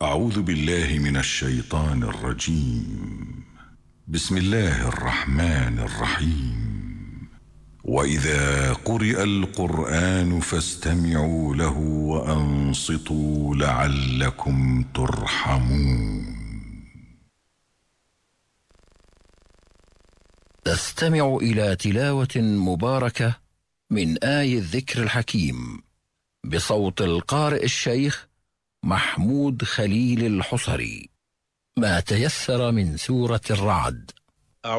أعوذ بالله من الشيطان الرجيم. بسم الله الرحمن الرحيم. وإذا قرئ القرآن فاستمعوا له وأنصتوا لعلكم ترحمون. تستمع إلى تلاوة مباركة من آي الذكر الحكيم بصوت القارئ الشيخ محمود خليل الحصري. ما تيسر من سورة الرعد.